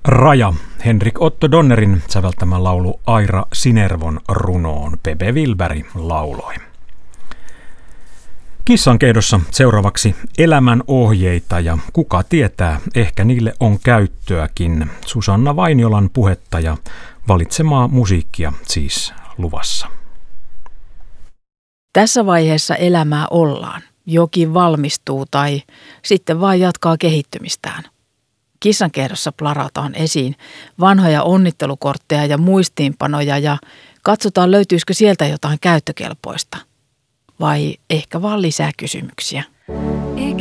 Raja, Henrik Otto Donnerin säveltämä laulu Aira Sinervon runoon Pepe Wilberg lauloi. Kissankehdossa seuraavaksi elämän ohjeita ja kuka tietää, ehkä niille on käyttöäkin. Susanna Vainiolan puhetta ja valitsemaa musiikkia siis luvassa. Tässä vaiheessa elämää ollaan. Jokin valmistuu tai sitten vaan jatkaa kehittymistään. Kissankehdossa plarataan esiin vanhoja onnittelukortteja ja muistiinpanoja ja katsotaan löytyisikö sieltä jotain käyttökelpoista. Vai ehkä vaan lisää kysymyksiä.